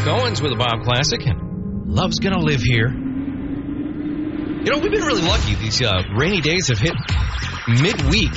Cohen's with a Bob Classic, and Love's Gonna Live Here. You know, we've been really lucky. These rainy days have hit midweek,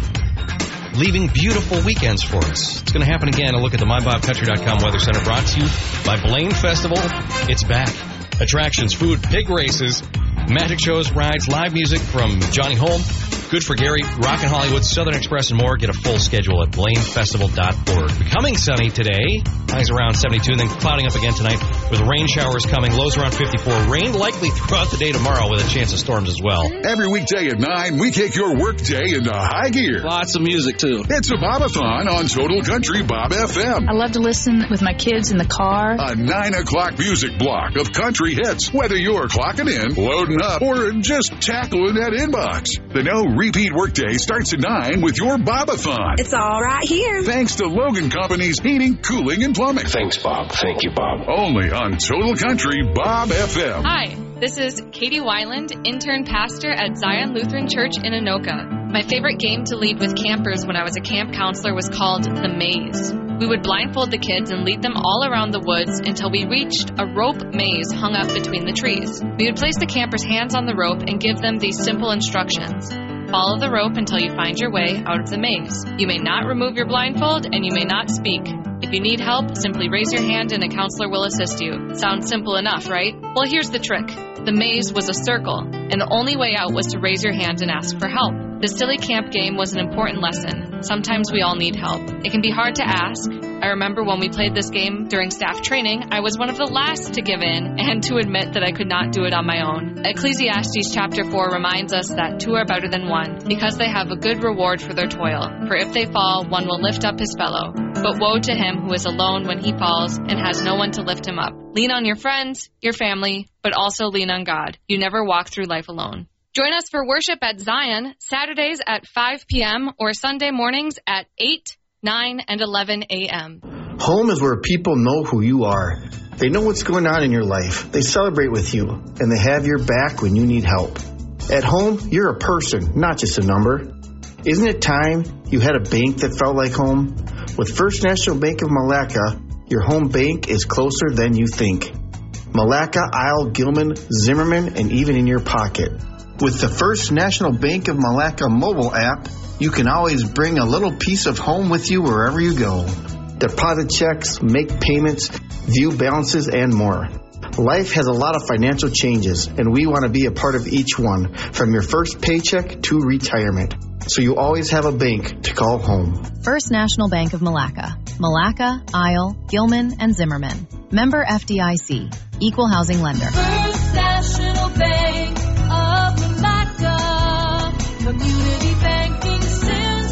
leaving beautiful weekends for us. It's going to happen again. A look at the MyBobCountry.com Weather Center, brought to you by Blaine Festival. It's back. Attractions, food, pig races, magic shows, rides, live music from Johnny Holm, Good for Gary, Rockin' Hollywood, Southern Express, and more. Get a full schedule at BlaineFestival.org. Becoming sunny today. Highs around 72, and then clouding up again tonight with rain showers coming. Lows around 54. Rain likely throughout the day tomorrow with a chance of storms as well. Every weekday at 9, we take your workday into high gear. Lots of music, too. It's a Bobathon on Total Country Bob FM. I love to listen with my kids in the car. A 9 o'clock music block of country hits, whether you're clocking in, loading up, or just tackling that inbox. The no repeat workday starts at 9 with your Bobathon. It's all right here. Thanks to Logan Company's heating, cooling, and plumbing. Thanks, Bob. Thank you, Bob. Only on Total Country Bob FM. Hi, this is Katie Weiland, intern pastor at Zion Lutheran Church in Anoka. My favorite game to lead with campers when I was a camp counselor was called The Maze. We would blindfold the kids and lead them all around the woods until we reached a rope maze hung up between the trees. We would place the campers' hands on the rope and give them these simple instructions. Follow the rope until you find your way out of the maze. You may not remove your blindfold, and you may not speak. If you need help, simply raise your hand and a counselor will assist you. Sounds simple enough, right? Well, here's the trick. The maze was a circle, and the only way out was to raise your hand and ask for help. The silly camp game was an important lesson. Sometimes we all need help. It can be hard to ask. I remember when we played this game during staff training, I was one of the last to give in and to admit that I could not do it on my own. Ecclesiastes chapter 4 reminds us that 2 are better than 1, because they have a good reward for their toil. For if they fall, one will lift up his fellow. But woe to him who is alone when he falls and has no one to lift him up. Lean on your friends, your family, but also lean on God. You never walk through life alone. Join us for worship at Zion, Saturdays at 5 p.m. or Sunday mornings at 8, 9, and 11 a.m. Home is where people know who you are. They know what's going on in your life. They celebrate with you, and they have your back when you need help. At home, you're a person, not just a number. Isn't it time you had a bank that felt like home? With First National Bank of Malacca, your home bank is closer than you think. Malacca, Isle, Gilman, Zimmerman, and even in your pocket. With the First National Bank of Malacca mobile app, you can always bring a little piece of home with you wherever you go. Deposit checks, make payments, view balances, and more. Life has a lot of financial changes, and we want to be a part of each one, from your first paycheck to retirement. So you always have a bank to call home. First National Bank of Malacca. Malacca, Isle, Gilman, and Zimmerman. Member FDIC. Equal housing lender. First National Bank of Malacca. Community banking since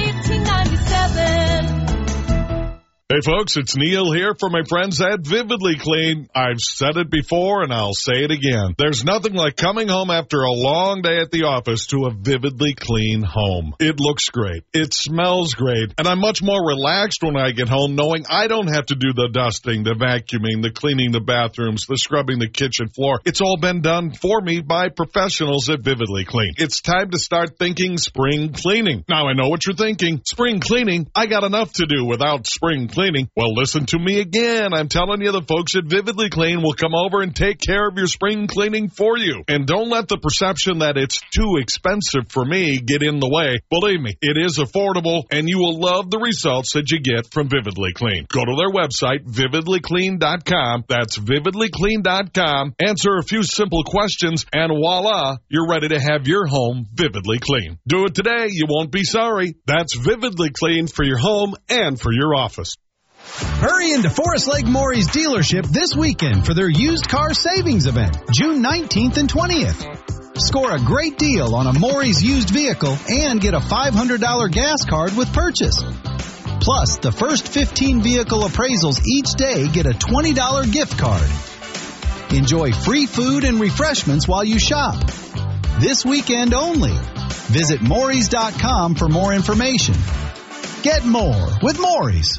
1897. Hey folks, it's Neil here for my friends at Vividly Clean. I've said it before and I'll say it again. There's nothing like coming home after a long day at the office to a Vividly Clean home. It looks great. It smells great. And I'm much more relaxed when I get home knowing I don't have to do the dusting, the vacuuming, the cleaning the bathrooms, the scrubbing the kitchen floor. It's all been done for me by professionals at Vividly Clean. It's time to start thinking spring cleaning. Now I know what you're thinking. Spring cleaning? I got enough to do without spring cleaning. Well, listen to me again. I'm telling you, the folks at Vividly Clean will come over and take care of your spring cleaning for you. And don't let the perception that it's too expensive for me get in the way. Believe me, it is affordable, and you will love the results that you get from Vividly Clean. Go to their website, vividlyclean.com. That's vividlyclean.com. Answer a few simple questions, and voila, you're ready to have your home vividly clean. Do it today. You won't be sorry. That's Vividly Clean for your home and for your office. Hurry into Forest Lake Maury's dealership this weekend for their used car savings event, June 19th and 20th. Score a great deal on a Maury's used vehicle and get a $500 gas card with purchase. Plus, the first 15 vehicle appraisals each day get a $20 gift card. Enjoy free food and refreshments while you shop. This weekend only. Visit Maury's.com for more information. Get more with Maury's.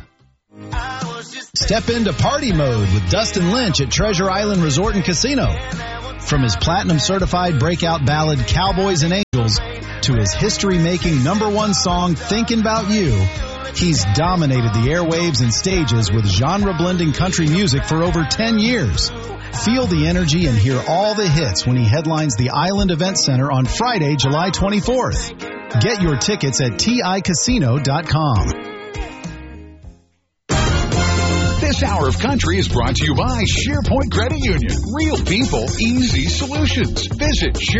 Step into party mode with Dustin Lynch at Treasure Island Resort and Casino. From his platinum-certified breakout ballad, Cowboys and Angels, to his history-making #1 song, Thinking About You, he's dominated the airwaves and stages with genre-blending country music for over 10 years. Feel the energy and hear all the hits when he headlines the Island Event Center on Friday, July 24th. Get your tickets at TICasino.com. This hour of country is brought to you by SharePoint Credit Union. Real people, easy solutions. Visit